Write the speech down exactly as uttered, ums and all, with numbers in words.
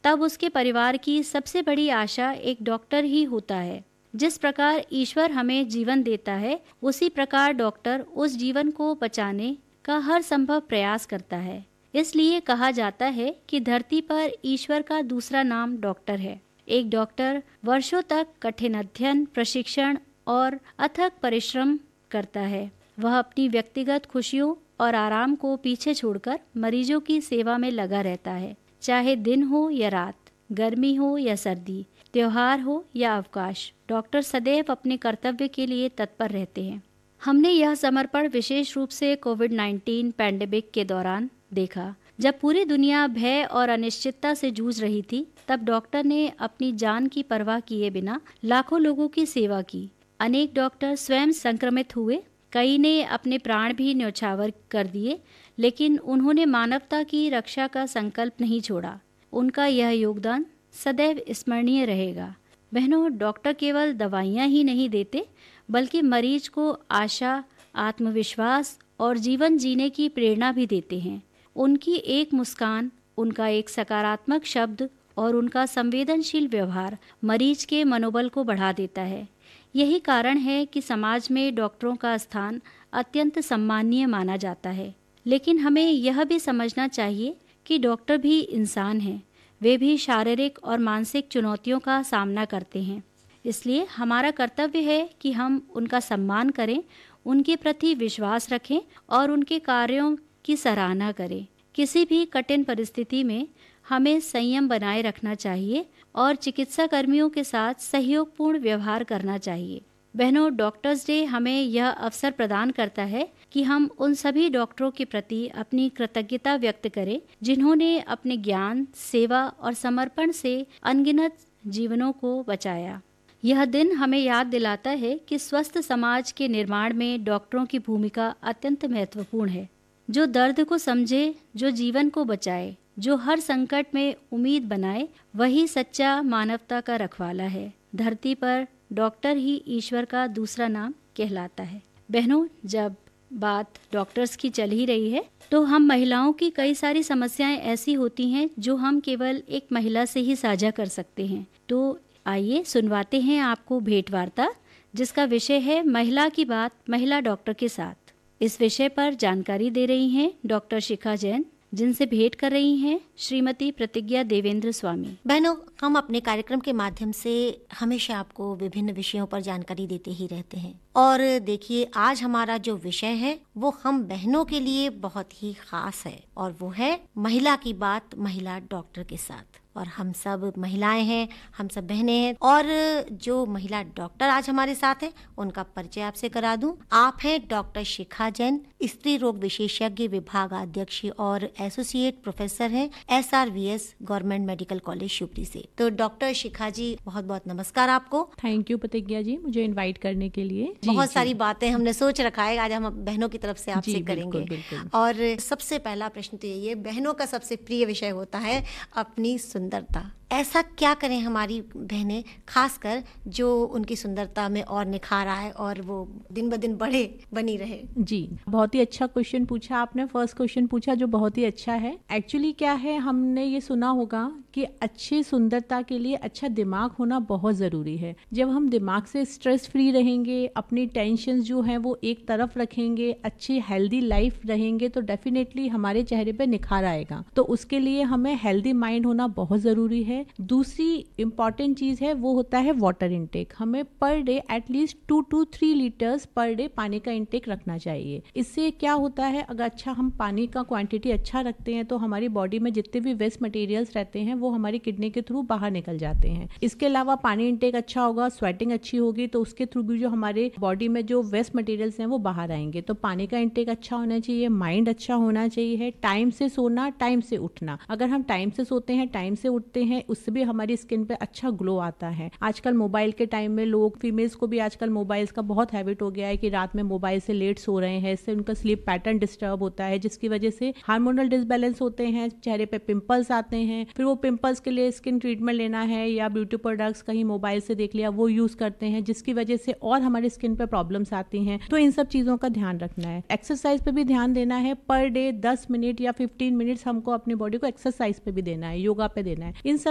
तब उसके परिवार की सबसे बड़ी आशा एक डॉक्टर ही होता है। जिस प्रकार ईश्वर हमें जीवन देता है, उसी प्रकार डॉक्टर उस जीवन को बचाने का हर संभव प्रयास करता है। इसलिए कहा जाता है कि धरती पर ईश्वर का दूसरा नाम डॉक्टर है। एक डॉक्टर वर्षों तक कठिन अध्ययन, प्रशिक्षण और अथक परिश्रम करता है। वह अपनी व्यक्तिगत खुशियों और आराम को पीछे छोड़कर मरीजों की सेवा में लगा रहता है। चाहे दिन हो या रात, गर्मी हो या सर्दी, त्योहार हो या अवकाश, डॉक्टर सदैव अपने कर्तव्य के लिए तत्पर रहते हैं। हमने यह समर्पण विशेष रूप से कोविड नाइन्टीन पैंडेमिक के दौरान देखा। जब पूरी दुनिया भय और अनिश्चितता से जूझ रही थी, तब डॉक्टर ने अपनी जान की परवाह किए बिना लाखों लोगों की सेवा की। अनेक डॉक्टर स्वयं संक्रमित हुए, कई ने अपने प्राण भी न्यौछावर कर दिए, लेकिन उन्होंने मानवता की रक्षा का संकल्प नहीं छोड़ा। उनका यह योगदान सदैव स्मरणीय रहेगा। बहनों, डॉक्टर केवल दवाइयाँ ही नहीं देते, बल्कि मरीज को आशा, आत्मविश्वास और जीवन जीने की प्रेरणा भी देते हैं। उनकी एक मुस्कान, उनका एक सकारात्मक शब्द और उनका संवेदनशील व्यवहार मरीज के मनोबल को बढ़ा देता है। यही कारण है कि समाज में डॉक्टरों का स्थान अत्यंत सम्माननीय माना जाता है। लेकिन हमें यह भी समझना चाहिए कि डॉक्टर भी इंसान हैं। वे भी शारीरिक और मानसिक चुनौतियों का सामना करते हैं। इसलिए हमारा कर्तव्य है कि हम उनका सम्मान करें, उनके प्रति विश्वास रखें और उनके कार्यों की सराहना करें। किसी भी कठिन परिस्थिति में हमें संयम बनाए रखना चाहिए और चिकित्सा कर्मियों के साथ सहयोगपूर्ण व्यवहार करना चाहिए। बहनों, डॉक्टर्स डे हमें यह अवसर प्रदान करता है कि हम उन सभी डॉक्टरों के प्रति अपनी कृतज्ञता व्यक्त करें, जिन्होंने अपने ज्ञान, सेवा और समर्पण से अनगिनत जीवनों को बचाया। यह दिन हमें याद दिलाता है कि स्वस्थ समाज के निर्माण में डॉक्टरों की भूमिका अत्यंत महत्वपूर्ण है। जो दर्द को समझे, जो जीवन को बचाए, जो हर संकट में उम्मीद बनाए, वही सच्चा मानवता का रखवाला है। धरती पर डॉक्टर ही ईश्वर का दूसरा नाम कहलाता है। बहनों, जब बात डॉक्टर्स की चल ही रही है, तो हम महिलाओं की कई सारी समस्याएं ऐसी होती हैं जो हम केवल एक महिला से ही साझा कर सकते हैं। तो आइए सुनवाते हैं आपको भेंट वार्ता, जिसका विषय है महिला की बात महिला डॉक्टर के साथ। इस विषय पर जानकारी दे रही हैं डॉक्टर शिखा जैन, जिनसे भेंट कर रही हैं श्रीमती प्रतिज्ञा देवेंद्र स्वामी। बहनों, हम अपने कार्यक्रम के माध्यम से हमेशा आपको विभिन्न विषयों पर जानकारी देते ही रहते हैं। और देखिए, आज हमारा जो विषय है वो हम बहनों के लिए बहुत ही खास है, और वो है महिला की बात महिला डॉक्टर के साथ। और हम सब महिलाएं हैं, हम सब बहनें हैं। और जो महिला डॉक्टर आज हमारे साथ हैं, उनका परिचय आपसे करा दूं। आप हैं डॉक्टर शिखा जैन, स्त्री रोग विशेषज्ञ विभाग अध्यक्ष और एसोसिएट प्रोफेसर हैं S R V S government medical college Shivpuri से। तो डॉक्टर शिखा जी, बहुत बहुत नमस्कार आपको। थैंक यू प्रतिज्ञा जी, मुझे इनवाइट करने के लिए। बहुत जी, सारी जी. बातें हमने सोच रखा है आज हम बहनों की तरफ से आपसे करेंगे। बिल्कुल, बिल्कुल। और सबसे पहला प्रश्न तो यही है, बहनों का सबसे प्रिय विषय होता है अपनी सुंदरता। ऐसा क्या करें हमारी बहनें, खासकर जो उनकी सुंदरता में और निखार आए और वो दिन ब दिन बढ़े बनी रहे। जी, बहुत ही अच्छा क्वेश्चन पूछा आपने। फर्स्ट क्वेश्चन पूछा जो बहुत ही अच्छा है। एक्चुअली क्या है, हमने ये सुना होगा कि अच्छी सुंदरता के लिए अच्छा दिमाग होना बहुत ज़रूरी है। जब हम दिमाग से स्ट्रेस फ्री रहेंगे, अपनी टेंशन जो है वो एक तरफ रखेंगे, अच्छी हेल्दी लाइफ रहेंगे, तो डेफिनेटली हमारे चेहरे पे निखार आएगा। तो उसके लिए हमें हेल्दी माइंड होना बहुत ज़रूरी है। दूसरी इम्पॉर्टेंट चीज़ है वो होता है वाटर इनटेक। हमें per day at least to to three litres per day पानी का इनटेक रखना चाहिए। इससे क्या होता है, अगर अच्छा हम पानी का क्वांटिटी अच्छा रखते हैं तो हमारी बॉडी में जितने भी वेस्ट मटेरियल्स रहते हैं वो हमारी किडनी के थ्रू बाहर निकल जाते हैं। इसके अलावा पानी इनटेक अच्छा होगा, स्वेटिंग अच्छी होगी, तो उसके थ्रू भी जो हमारे बॉडी में जो वेस्ट मटेरियल्स हैं वो बाहर आएंगे। तो पानी का इनटेक अच्छा होना चाहिए, माइंड अच्छा होना चाहिए, टाइम से सोना, टाइम से उठना। अगर हम टाइम से सोते हैं, टाइम से उठते हैं, उससे भी हमारी स्किन पे अच्छा ग्लो आता है। आजकल मोबाइल के टाइम में लोग, फीमेल्स को भी आजकल मोबाइल्स का बहुत हैबिट हो गया है कि रात में मोबाइल से लेट सो रहे हैं। इससे उनका स्लीप पैटर्न डिस्टर्ब होता है, जिसकी वजह से हार्मोनल डिसबैलेंस होते हैं, चेहरे पे पिंपल्स आते हैं। फिर वो पिंपल्स के लिए स्किन ट्रीटमेंट लेना है या ब्यूटी प्रोडक्ट्स कहीं मोबाइल से देख लिया वो यूज करते हैं, जिसकी वजह से और हमारी स्किन पे प्रॉब्लम्स आती हैं। तो इन सब चीजों का ध्यान रखना है। एक्सरसाइज पे भी ध्यान देना है। पर डे दस मिनट या फिफ्टीन मिनट्स हमको अपनी बॉडी को एक्सरसाइज पे भी देना है, योगा पे देना है। इन